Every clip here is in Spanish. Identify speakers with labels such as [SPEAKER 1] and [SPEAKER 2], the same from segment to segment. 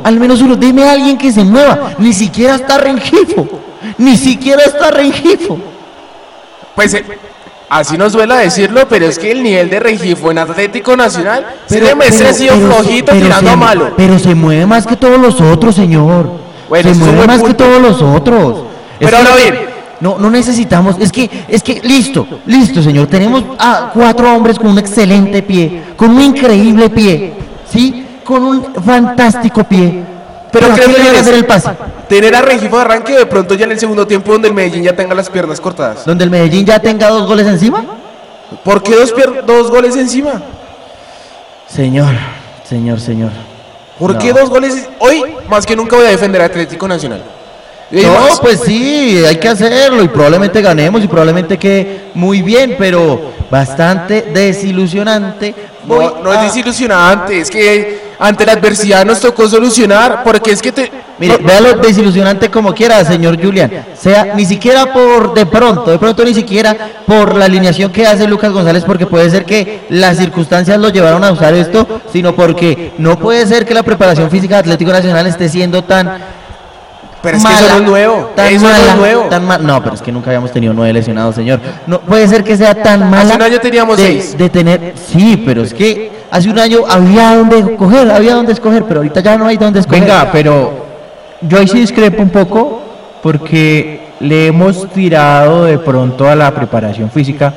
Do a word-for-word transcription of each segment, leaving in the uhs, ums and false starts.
[SPEAKER 1] al menos uno, dime a alguien que se mueva. Ni siquiera está Rengifo, ni siquiera está Rengifo.
[SPEAKER 2] Pues eh, así nos duele decirlo, pero es que el nivel de Rengifo en Atlético Nacional se me ha sido flojito,
[SPEAKER 1] pero
[SPEAKER 2] tirando
[SPEAKER 1] se,
[SPEAKER 2] a malo.
[SPEAKER 1] Pero se mueve más que todos los otros, señor.
[SPEAKER 2] Bueno,
[SPEAKER 1] se mueve más
[SPEAKER 2] punto.
[SPEAKER 1] que todos los otros.
[SPEAKER 2] Pero
[SPEAKER 1] es
[SPEAKER 2] ahora
[SPEAKER 1] que,
[SPEAKER 2] bien.
[SPEAKER 1] No, no necesitamos, es que, es que, listo, listo, señor. Tenemos a cuatro hombres con un excelente pie, con un increíble pie, ¿sí? Con un fantástico pie.
[SPEAKER 2] Pero
[SPEAKER 1] ¿Pero
[SPEAKER 2] creo
[SPEAKER 1] qué le va a hacer el pase?
[SPEAKER 2] Tener a Rengifo de arranque de pronto ya en el segundo tiempo donde el Medellín ya tenga las piernas cortadas.
[SPEAKER 1] ¿Donde el Medellín ya tenga dos goles encima?
[SPEAKER 2] ¿Por qué dos, pier- dos goles encima?
[SPEAKER 1] Señor, señor, señor.
[SPEAKER 2] ¿Por
[SPEAKER 1] No.
[SPEAKER 2] qué dos goles? Hoy, más que nunca, voy a defender a Atlético Nacional. Y
[SPEAKER 1] No,
[SPEAKER 2] más,
[SPEAKER 1] pues sí, hay que hacerlo y probablemente ganemos y probablemente quede muy bien, pero bastante desilusionante. Voy
[SPEAKER 2] no, no
[SPEAKER 1] a-
[SPEAKER 2] es desilusionante, es que ante la adversidad nos tocó solucionar, porque es que te...
[SPEAKER 1] Mire,
[SPEAKER 2] no-
[SPEAKER 1] véalo desilusionante como quiera, señor Julián. Sea ni siquiera por de pronto, de pronto ni siquiera por la alineación que hace Lucas González, porque puede ser que las circunstancias lo llevaron a usar esto, sino porque no puede ser que la preparación física de Atlético Nacional esté siendo tan
[SPEAKER 2] Pero es que
[SPEAKER 1] mala,
[SPEAKER 2] eso no es nuevo,
[SPEAKER 1] tan
[SPEAKER 2] eso no
[SPEAKER 1] mala,
[SPEAKER 2] es nuevo.
[SPEAKER 1] tan ma- no, pero es que nunca habíamos tenido nueve lesionados, señor. No puede ser que sea tan mala.
[SPEAKER 2] Hace un año teníamos
[SPEAKER 1] de,
[SPEAKER 2] seis.
[SPEAKER 1] de tener, sí, pero es que hace un año había donde coger, había donde escoger, pero ahorita ya no hay donde escoger.
[SPEAKER 3] Venga, pero yo ahí sí discrepo un poco porque le hemos tirado de pronto a la preparación física,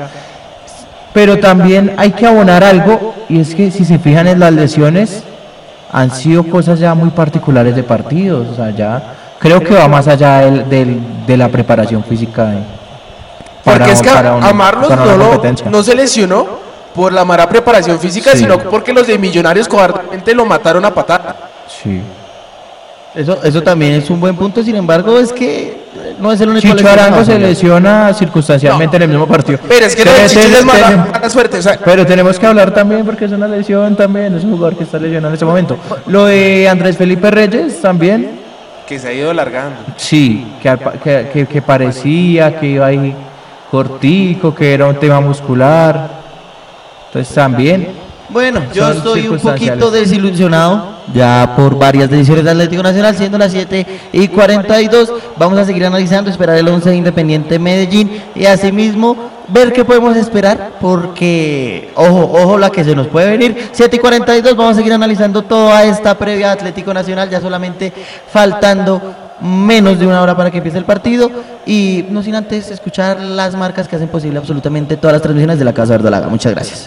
[SPEAKER 3] pero también hay que abonar algo, y es que si se fijan en las lesiones han sido cosas ya muy particulares de partidos, o sea, ya creo que va más allá del, del- de la preparación física. eh,
[SPEAKER 2] Porque
[SPEAKER 3] para-
[SPEAKER 2] es que
[SPEAKER 3] para un-
[SPEAKER 2] a Marlos
[SPEAKER 3] para
[SPEAKER 2] no,
[SPEAKER 3] una
[SPEAKER 2] lo-
[SPEAKER 3] competencia.
[SPEAKER 2] no se lesionó por la mala preparación física,
[SPEAKER 3] Sí.
[SPEAKER 2] sino porque los de Millonarios cobardemente lo mataron a patada.
[SPEAKER 3] Sí.
[SPEAKER 1] Eso, eso también es un buen punto, sin embargo, es que eh, no es el único.
[SPEAKER 3] Chicho Arango
[SPEAKER 1] lesionado,
[SPEAKER 3] se
[SPEAKER 1] señor.
[SPEAKER 3] lesiona circunstancialmente en el mismo partido.
[SPEAKER 2] Pero es que lo de
[SPEAKER 3] Pero
[SPEAKER 2] Chicho es
[SPEAKER 3] tenemos-
[SPEAKER 2] mala, mala suerte. O sea,
[SPEAKER 3] Pero tenemos que hablar también porque es una lesión también, es un jugador que está lesionado en ese momento. Lo de Andrés Felipe Reyes también,
[SPEAKER 2] que se ha ido alargando.
[SPEAKER 3] sí, que, al pa- que, que- que parecía que iba ahí cortico, que era un tema muscular. Entonces también,
[SPEAKER 1] Bueno, yo
[SPEAKER 3] Son
[SPEAKER 1] estoy un
[SPEAKER 3] circunstanciales.
[SPEAKER 1] poquito desilusionado ya por varias decisiones de Atlético Nacional, siendo las siete y cuarenta y dos. Vamos a seguir analizando, esperar el once de Independiente Medellín y asimismo ver qué podemos esperar, porque ojo, ojo la que se nos puede venir. siete y cuarenta y dos, vamos a seguir analizando toda esta previa de Atlético Nacional, ya solamente faltando menos de una hora para que empiece el partido, y no sin antes escuchar las marcas que hacen posible absolutamente todas las transmisiones de la Casa Verdolaga. Muchas gracias.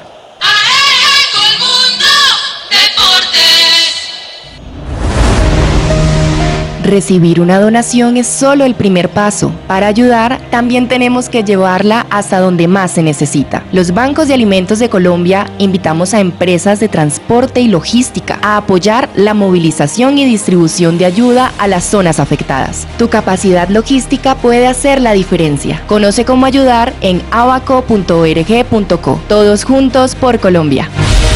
[SPEAKER 4] Recibir una donación es solo el primer paso. Para ayudar, también tenemos que llevarla hasta donde más se necesita. Los bancos de alimentos de Colombia invitamos a empresas de transporte y logística a apoyar la movilización y distribución de ayuda a las zonas afectadas. Tu capacidad logística puede hacer la diferencia. Conoce cómo ayudar en abaco punto org punto co. Todos juntos por Colombia.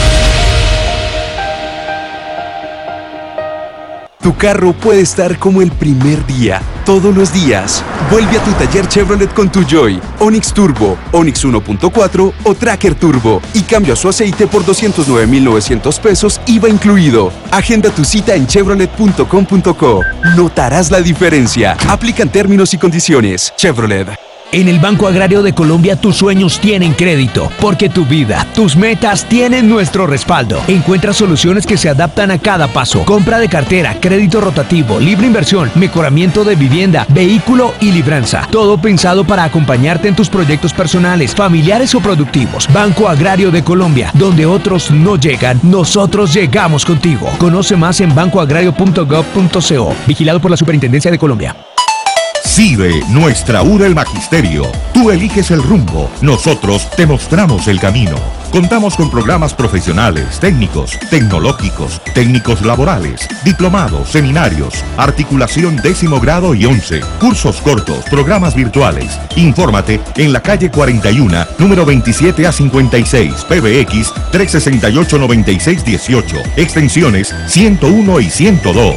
[SPEAKER 5] Tu carro puede estar como el primer día, todos los días. Vuelve a tu taller Chevrolet con tu Joy, Onix Turbo, Onix uno punto cuatro o Tracker Turbo y cambia su aceite por doscientos nueve mil novecientos pesos, I V A incluido. Agenda tu cita en chevrolet punto com punto co. Notarás la diferencia. Aplican términos y condiciones. Chevrolet.
[SPEAKER 6] En el Banco Agrario de Colombia tus sueños tienen crédito, porque tu vida, tus metas tienen nuestro respaldo. Encuentra soluciones que se adaptan a cada paso. Compra de cartera, crédito rotativo, libre inversión, mejoramiento de vivienda, vehículo y libranza. Todo pensado para acompañarte en tus proyectos personales, familiares o productivos. Banco Agrario de Colombia, donde otros no llegan, nosotros llegamos contigo. Conoce más en banco agrario punto gov punto co. Vigilado por la Superintendencia de Colombia.
[SPEAKER 7] CIDE, nuestra U R el Magisterio. Tú eliges el rumbo, nosotros te mostramos el camino. Contamos con programas profesionales, técnicos, tecnológicos, técnicos laborales, diplomados, seminarios, articulación décimo grado y once, cursos cortos, programas virtuales. Infórmate en la calle cuarenta y uno, número veintisiete a cincuenta y seis, P B X trescientos sesenta y ocho, noventa y seis dieciocho, extensiones ciento uno y ciento dos.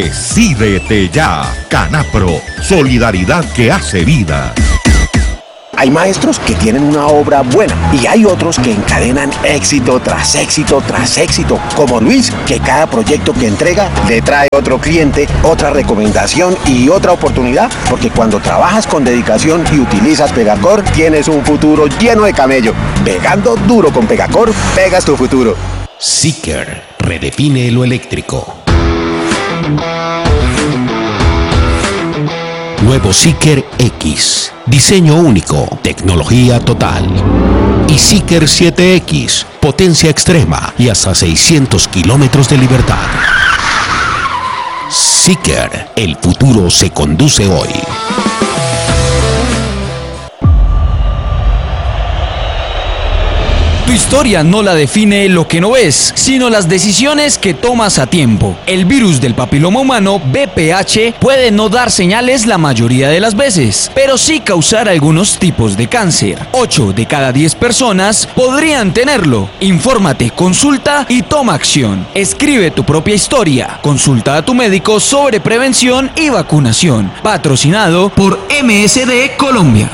[SPEAKER 7] Decídete ya, Canapro, solidaridad que hace vida.
[SPEAKER 8] Hay maestros que tienen una obra buena y hay otros que encadenan éxito tras éxito tras éxito, como Luis, que cada proyecto que entrega le trae otro cliente, otra recomendación y otra oportunidad, porque cuando trabajas con dedicación y utilizas Pegacor, tienes un futuro lleno de camello. Pegando duro con Pegacor, pegas tu futuro.
[SPEAKER 9] Seeker redefine lo eléctrico. Nuevo Seeker X. Diseño único, tecnología total. Y Seeker siete X. Potencia extrema y hasta seiscientos kilómetros de libertad. Seeker. El futuro se conduce hoy.
[SPEAKER 10] Tu historia no la define lo que no ves, sino las decisiones que tomas a tiempo. El virus del papiloma humano, V P H, puede no dar señales la mayoría de las veces, pero sí causar algunos tipos de cáncer. ocho de cada diez personas podrían tenerlo. Infórmate, consulta y toma acción. Escribe tu propia historia. Consulta a tu médico sobre prevención y vacunación. Patrocinado por M S D Colombia.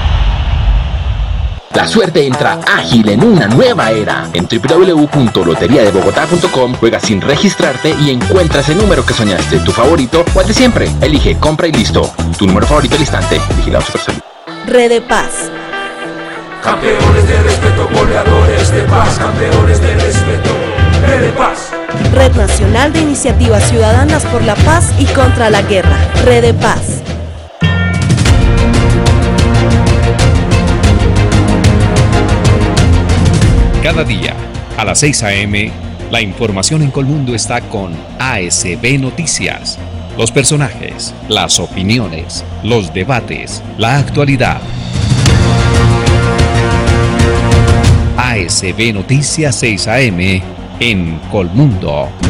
[SPEAKER 11] La suerte entra ágil en una nueva era. En doble u doble u doble u punto lotería de bogotá punto com juega sin registrarte y encuentras el número que soñaste, tu favorito o el de siempre. Elige, compra y listo. Tu número favorito al instante. Vigilado Supersalud.
[SPEAKER 12] Red de Paz.
[SPEAKER 13] Campeones de respeto, goleadores de paz, campeones de respeto. Red de Paz.
[SPEAKER 12] Red Nacional de Iniciativas Ciudadanas por la Paz y contra la Guerra. Red de Paz.
[SPEAKER 14] Cada día, a las seis a eme, la información en Colmundo está con A S B Noticias. Los personajes, las opiniones, los debates, la actualidad. A S B Noticias seis a eme en Colmundo.